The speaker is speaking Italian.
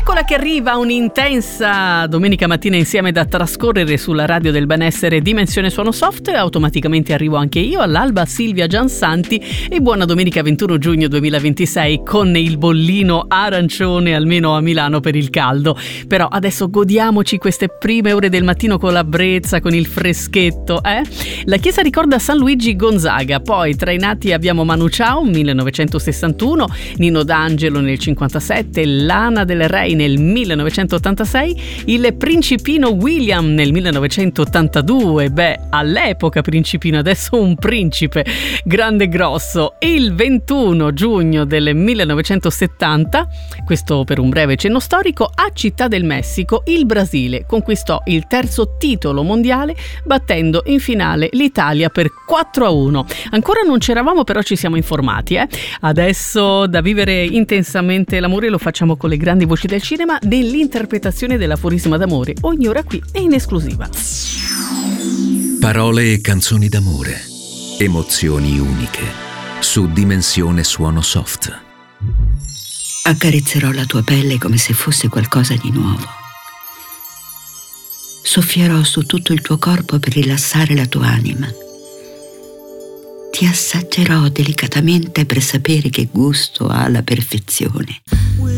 Eccola che arriva un'intensa domenica mattina insieme da trascorrere sulla radio del benessere Dimensione Suono Soft. Automaticamente arrivo anche io all'alba, Silvia Giansanti, e buona domenica 21 giugno 2026 con il bollino arancione, almeno a Milano, per il caldo. Però adesso godiamoci queste prime ore del mattino con la brezza, con il freschetto, La chiesa ricorda San Luigi Gonzaga, poi tra i nati abbiamo Manu Chao 1961, Nino D'Angelo nel 57, Lana del Rey nel 1986, il principino William nel 1982, all'epoca principino, adesso un principe grande e grosso. Il 21 giugno del 1970, questo per un breve cenno storico, a Città del Messico il Brasile conquistò il terzo titolo mondiale battendo in finale l'Italia per 4-1. Ancora non c'eravamo, però ci siamo informati. Adesso da vivere intensamente l'amore lo facciamo con le grandi voci del cinema nell'interpretazione dell'aforisma d'amore, ogni ora qui e in esclusiva. Parole e canzoni d'amore, emozioni uniche, su Dimensione Suono Soft. Accarezzerò la tua pelle come se fosse qualcosa di nuovo. Soffierò su tutto il tuo corpo per rilassare la tua anima. Ti assaggerò delicatamente per sapere che gusto ha la perfezione.